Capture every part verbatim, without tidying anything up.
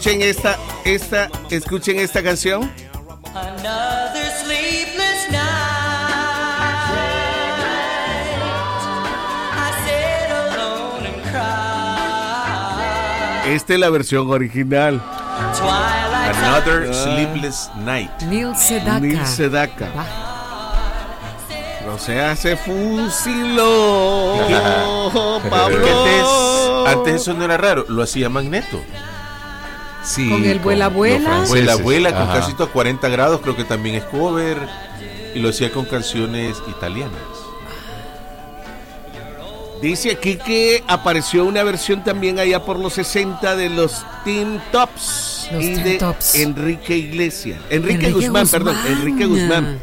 Escuchen esta, esta, escuchen esta canción. Another sleepless night. I sat alone and cried. Esta es la versión original. Twilight. Another Sleepless Night. Neil Sedaka. Neil Sedaka. Va. O sea, se fusiló. Pablo. Porque antes, antes eso no era raro, lo hacía Magneto. Sí, Con el vuela, los vuela. franceses. Vuela, vuela, con Ajá. Casito a cuarenta grados, creo que también es cover. Y lo hacía con canciones italianas. Dice aquí que apareció una versión también allá por los sesenta de los Teen Tops Los y Teen de Tops. Enrique Iglesias. Enrique, Enrique Guzmán, Guzmán. perdón, Enrique Guzmán.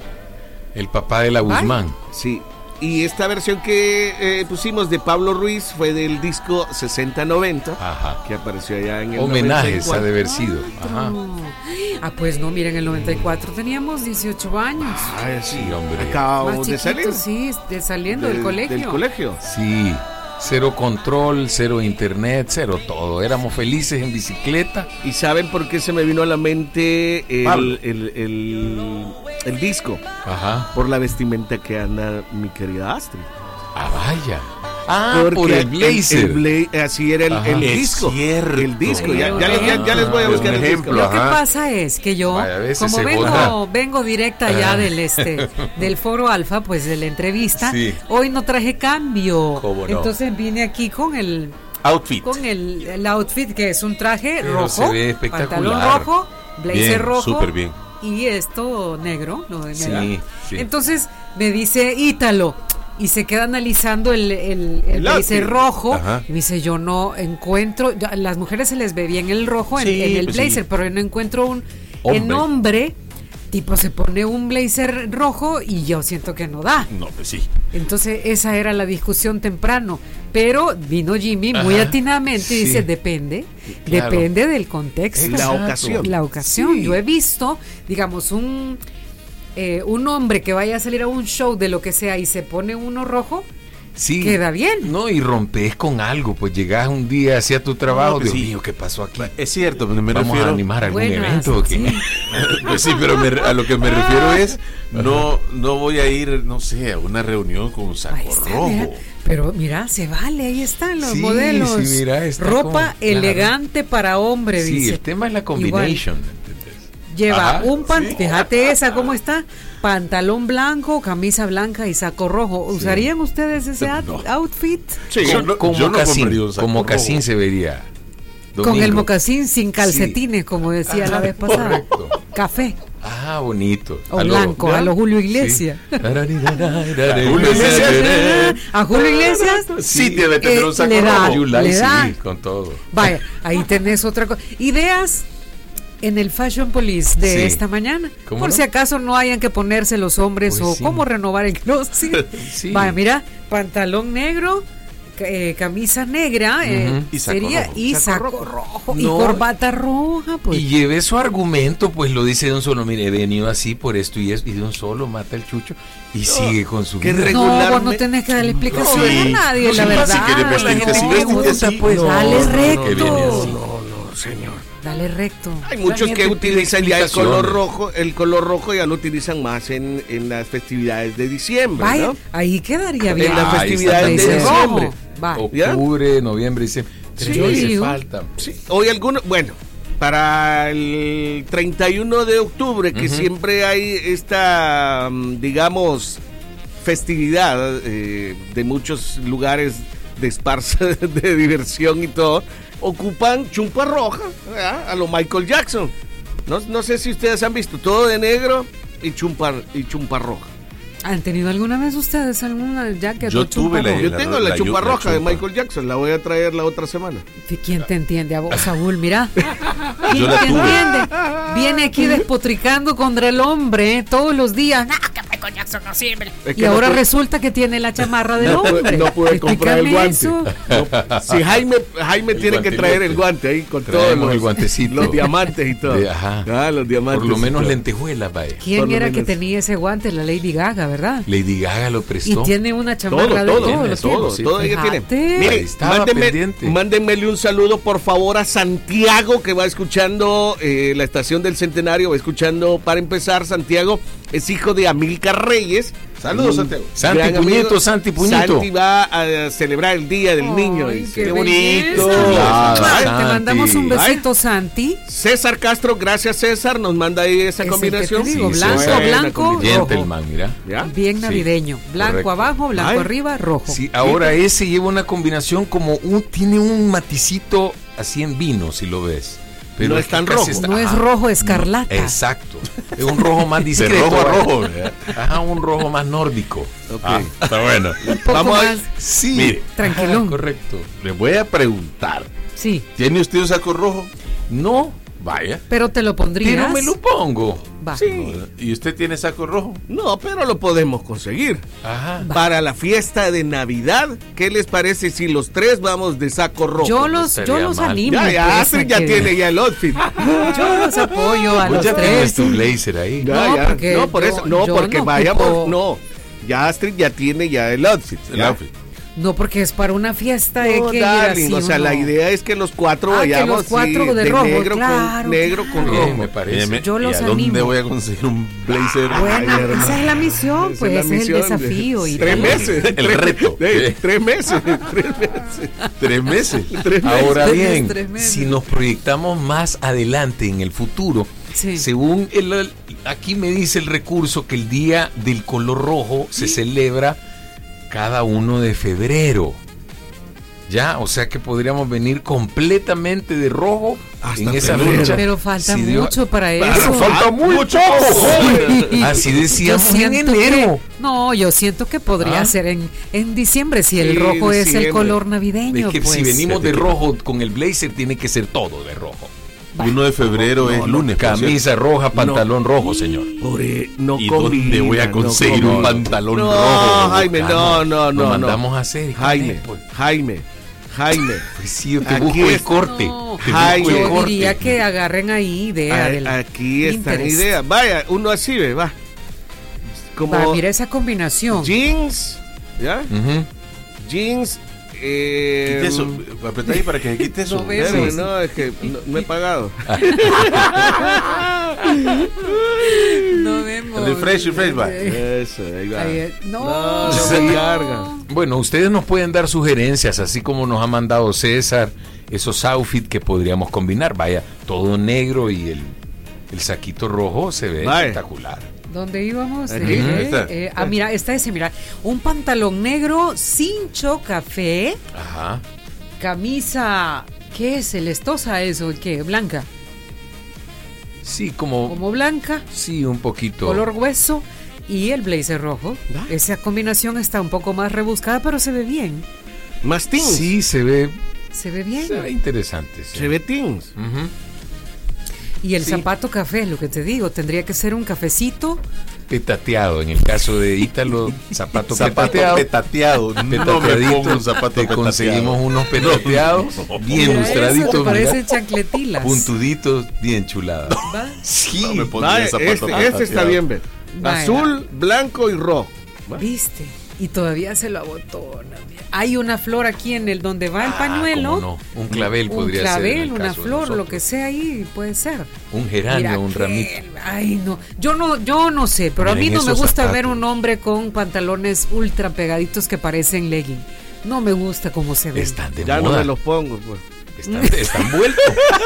El papá de la Guzmán. Sí. Y esta versión que eh, pusimos de Pablo Ruiz fue del disco sesenta noventa, Ajá. que apareció allá en el Homenajes noventa y cuatro. ha de haber sido. Ajá. Ah, pues no, miren, en el noventa y cuatro teníamos dieciocho años. Ay, sí, Sí, hombre. acabamos Más de salir. chiquitos, sí, de saliendo del Del- colegio. Del colegio. Sí. Cero control, cero internet, cero todo. Éramos felices en bicicleta. ¿Y saben por qué se me vino a la mente Pablo. el, el, el, el disco? Ajá. Por la vestimenta que anda mi querida Astrid. Ah, vaya. Ah, Porque por el blazer. el bla- así era el, Ajá. el Es disco. cierto. El disco. Ya, ya, Ah, les- ya- ya les voy a es buscar un el ejemplo. disco. Lo que Ajá. pasa es que yo, Vaya, a veces como se vengo, vota. vengo directa ya del este, del foro alfa, pues de la entrevista, Sí. hoy no traje cambio. ¿Cómo no? Entonces vine aquí con el Outfit. con el, el outfit que es un traje Pero rojo, se ve espectacular. pantalón rojo, blazer Bien, rojo súper bien. y esto negro, lo de Sí, negro. sí. Entonces me dice Ítalo y se queda analizando el, el, el El blazer outfit. rojo Ajá. y me dice, yo no encuentro, yo- a las mujeres se les ve bien el rojo en, Sí, en el pues blazer, sí. pero yo no encuentro un Hombre. en hombre, tipo se pone un blazer rojo y yo siento que no da. No, pues sí. Entonces esa era la discusión temprano, pero vino Jimmy muy Ajá, atinadamente y sí. dice, depende, Claro. depende del contexto. La ocasión. La ocasión. Sí. Yo he visto, digamos, un eh, un hombre que vaya a salir a un show de lo que sea y se pone uno rojo, Sí. queda bien. No, y rompes con algo. Pues llegás un día hacia tu trabajo. No, pues Dios sí. mío, ¿qué pasó aquí? Es cierto, pero me ¿Vamos refiero. a animar algún Buenas, evento o qué? sí. Pues sí, pero me- a lo que me refiero es, no, no voy a ir, no sé, a una reunión con un saco Ahí está, rojo. mira. Pero mira, se vale, ahí están los Sí, modelos. sí, mira, está Ropa como- claro. elegante para hombre, Sí, dice. el tema es la Igual. combination. ¿entendés? Lleva Ajá, un pan, sí. fíjate esa cómo está, pantalón blanco, camisa blanca y saco rojo. ¿Usarían ustedes ese out- No. outfit? Sí. Yo Con, no- con yo no mocasín, compraría un saco con mocasín rojo. se vería. Con Domingo. el mocasín sin calcetines, como decía la vez pasada. correcto. Café Ah, bonito. o A lo- blanco, a lo Julio Iglesias. Sí. Julio Iglesias. A Julio Iglesias Sí, debe tener eh, un saco le da, rojo. Yulai, le da. sí, con todo. Vaya, ahí tenés otra cosa. Ideas en el Fashion Police de Sí. esta mañana. ¿Cómo Por no? si acaso no hayan que ponerse los hombres Pues o sí. cómo renovar el closet. Sí. Vaya, mira, pantalón negro, ca- eh, camisa negra, eh, Ujú. Y saco sería rojo. y Saco saco, rojo, y No. corbata roja, pues. Y lleve su argumento, pues lo dice de un solo, mire, he venido así por esto y esto, y de un solo mata el chucho y sigue con su qué vida. re- no, vos no regularmente- tenés que darle explicaciones Sí. a nadie, No, la sí, verdad. si quieres La vestirte gente así, que vestite gusta, así. pues No, dale no, no, recto. que viene así. No, no, señor. Dale recto. Hay muchos La que gente pide utilizan ya el explicaciones. color rojo, el color rojo ya lo utilizan más en, en las festividades de diciembre, Vaya, ¿no? ahí quedaría bien. En las Ah, ahí festividades está de bien. diciembre. Rojo. Va. ¿Ya? Octubre, noviembre, diciembre. Pero Sí. hoy se Digo. falta. Sí, hoy algunos, bueno, para el treinta y uno de octubre, que Ujú. siempre hay esta, mm, digamos, festividad eh, de muchos lugares de esparza, de diversión y todo, ocupan chumpa roja, ¿verdad? A lo Michael Jackson. No, no sé si ustedes han visto, todo de negro y chumpa, y chumpa roja. ¿Han tenido alguna vez ustedes alguna jacket Yo o chumpa tuve la- roja? Yo tengo la, la- chumpa la roja de chumpa. Michael Jackson, la voy a traer la otra semana. ¿Quién te entiende a vos, Saúl? Mira. ¿Quién Yo la te tuve. entiende? Viene aquí despotricando contra el hombre, ¿eh? Todos los días. No, que Michael Jackson no sirve. Es que Y no ahora pude- resulta que tiene la chamarra del no pude- hombre. no pude comprar el Explícame guante. eso. No, si Jaime, Jaime El tiene que traer el guante ahí con todos Traemos los, el guantecito. los diamantes y todo. De- ajá. Ah, los diamantes. Por lo y menos todo. lentejuelas, vaya. ¿Quién Por lo era que menos. tenía ese guante? La Lady Gaga, ¿verdad? Lady Gaga lo Y prestó. tiene una chamarra Todo, de todo, todo. tiene lo todo, tiene. sí. todo ella tiene. Fíjate. Ahí Mire, estaba mándenme, pendiente. mándenmele un saludo por favor a Santiago que va escuchando eh, la estación del Centenario, va escuchando para empezar. Santiago es hijo de Amílcar Reyes. Saludos, Un Santiago. Santi gran amigo. Puñito, Santi Puñito. Santi va a celebrar el Día del Ay, Niño. dice. qué Qué belleza. bonito. Claro, Te Santi. mandamos un besito, Santi. César Castro, gracias César, nos manda ahí esa Es el que combinación. te digo, Sí, blanco, César. blanco, rojo. Gentleman, mira. ¿Ya? Bien Sí, navideño. Blanco correcto. abajo, blanco Ay. arriba, rojo. Sí, ahora ese lleva una combinación como un, tiene un maticito así en vino, si lo ves. No es que tan casi rojo. No es ajá. rojo escarlata. Exacto. Es un rojo más De discreto. rojo a vaya. rojo. ¿verdad? Ajá, un rojo más nórdico. Ok. Ah, está bueno. Un poco Vamos a- más Sí. Mire, tranquilón. Ajá, correcto. Le voy a preguntar. Sí, ¿Tiene usted un saco rojo? No, Vaya. pero te lo pondrías. pero me lo pongo. Va. ¿Y usted tiene saco rojo? No, pero lo podemos conseguir. Ajá. Para la fiesta de Navidad, ¿qué les parece si los tres vamos de saco rojo? Yo los, yo estaría los mal. animo. Ya, ya, pues, Astrid a ya que- tiene ya el outfit. Yo los apoyo a Vos los ya tienes tres. tu blazer ahí. Ya, No, ya. porque no, por yo- eso, no, yo porque no vayamos, ocupo- no. Ya Astrid ya tiene ya el outfit. El ya. outfit. No, porque es para una fiesta. hay No, que ir darling, así o sea, uno. la idea es que los cuatro Ah, que vayamos los cuatro sí, de rojo, negro claro, con negro con claro. Bien, rojo. me parece. Míreme, Yo los ¿y a dónde animo. voy a conseguir un blazer? Ay, Bueno, hermano. esa es la misión, Esa pues la ese es el misión. desafío. Y Tres todo. meses. El tres- reto. eh, Tres meses. Tres meses. Tres meses. Tres meses. Ahora Tres bien, meses, tres meses. si nos proyectamos más adelante en el futuro, Sí. según el, el- aquí me dice el recurso que el día del color rojo se celebra cada uno de febrero. Ya, o sea que podríamos venir completamente de rojo Hasta en esa febrero. fecha. Pero falta Si Dios- mucho para Pero eso. falta mucho. Sí. Así Yo decíamos en siento enero. que- no, yo siento que podría Ah. ser en, en diciembre si el Sí, rojo es diciembre. el color De navideño. que pues. si venimos de rojo con el blazer, tiene que ser todo de rojo. Uno de febrero es lunes. por Camisa roja, pantalón rojo, señor. Pobre, no ¿Y combina, dónde voy a no conseguir combina. un pantalón No, rojo? Jaime, no, no, Lo no, no. mandamos a hacer. Jaime, Pues, Jaime, Jaime. pues sí, yo te Aquí busco el es- corte. No, Te Jaime. busco el yo corte. diría que agarren ahí idea A- del Aquí están Pinterest. ideas. Vaya, uno así ve, va. Como Va, mira esa combinación. jeans, ¿ya? Ujú. Jeans. Eh, Quite eso. Apretá ahí para que se quite eso. No veo. espérame, Sí. no, es que no, no he pagado. No vemos. El de Fresh y Fresh, va. Eso, ahí va. Ahí es- no, no, no Sí. me carga. Bueno, ustedes nos pueden dar sugerencias, así como nos ha mandado César, esos outfits que podríamos combinar. Vaya, todo negro y el, el saquito rojo se ve Vaya. espectacular. ¿Dónde íbamos? Aquí. Eh, Ahí está. eh, ah, mira, está ese, mira. Un pantalón negro, cincho café, Ajá. camisa, ¿qué es? ¿Celestosa eso? ¿Qué? ¿Blanca? Sí, como... Como blanca, Sí, un poquito. color hueso y el blazer rojo. Esa combinación está un poco más rebuscada, pero se ve bien. Más teens. Sí, se ve, Se ve bien. se ve interesante. sí. Se ve teens. Ujú. Y el Sí. zapato café, lo que te digo, tendría que ser un cafecito. Petateado, en el caso de Ítalo, zapato, Zapato petateado. petateado. No me Petateadito, pongo un zapato te petateado. conseguimos unos petateados bien Mira eso, lustraditos, te mira, parecen chancletilas. puntuditos, bien chuladas. ¿Va? Sí, No me pondría Vaya, zapato este, este está petateado. bien, ve. Vaya. Azul, blanco y rojo. ¿Viste? Y todavía se lo abotona. mira. Hay una flor aquí en el donde va el Ah, pañuelo. cómo no, un clavel Un podría ser. en clavel, el una caso de flor, lo nosotros. que sea ahí puede ser. Un geranio, Mira un que- ramito. Ay, no. Yo no, yo no sé, pero a Miren mí no me esos gusta zapatos. ver un hombre con pantalones ultra pegaditos que parecen legging. No me gusta cómo se ve. Están de Ya no moda. me los pongo, pues. Están, están vueltos.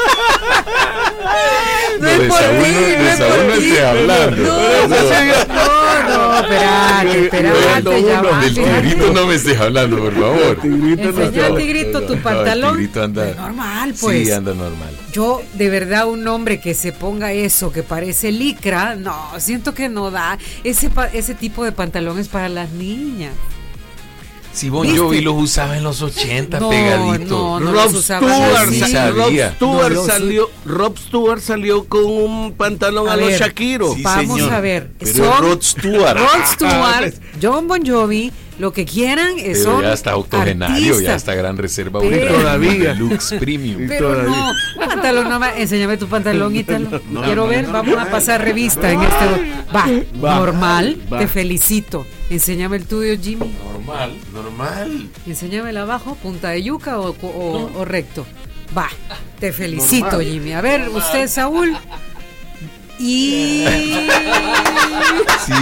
No No, es de por Saúl ti, no- de no es Saúl por no ti. estoy hablando. No, no, no, espérate, espérate, ya va. Del fíjate. tigrito no me estés hablando, por favor. Enseña, Tigrito, tu No, el pantalón. tigrito anda- Es normal, pues. Sí, anda normal. Yo, de verdad, un hombre que se ponga eso, que parece licra, no, siento que no da. Ese, pa- ese tipo de pantalón es para las niñas. Si Bon ¿Viste? Jovi los usaba en los ochenta No, pegadito. no, no Rob los usaban Stewart, así. sa- Ni Rob sabía. Stewart No los- salió, Rob Stewart salió con un pantalón a, A los ver. Shakiro. Sí, Vamos señor. a ver. Pero son es Rod Stewart. Rod Stewart, pues. John Bon Jovi, lo que quieran eh, Pero son ya está octogenario, ya artistas. está gran reserva. Pero- Ultra Todavía. Lux Premium. Pero Todavía. no, un pantalón no me- enséñame tu pantalón, Ítalo. no, Quiero no, ver, no, vamos a pasar revista en este. Va, Va, normal, va. te felicito. Enséñame el tuyo, Jimmy. Normal, normal. Enséñamelo abajo, punta de yuca o, o- o recto. Va, te felicito, Normal. Jimmy. A ver, usted, Saúl. Y. Sí.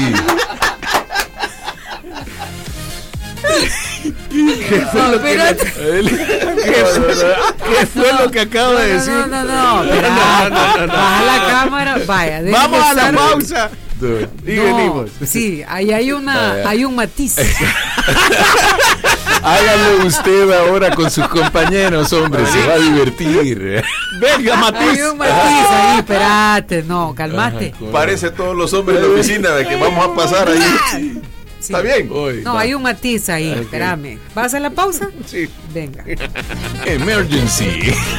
No, espérate. ¿Qué fue lo que acabo de No, decir? no, no, no, espérate. Baja la cámara, vaya. deje Vamos de a la estar- pausa y No, venimos. Sí, ahí hay una, Vaya. hay un matiz. Hágalo usted ahora con sus compañeros, hombre, se va a divertir. Venga, Hay Matiz. un matiz ahí, espérate, no, calmate. Parece todos los hombres de la oficina de que vamos a pasar ahí. Sí. Está bien. Hoy, No, hay un matiz ahí, espérame. ¿Vas a la pausa? Sí. Venga. Emergency.